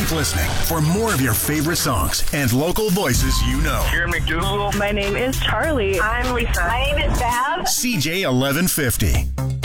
Keep listening for more of your favorite songs and local voices you know. Karen McDougal. My name is Charlie. I'm Lisa. My name is Bab. CJ 1150.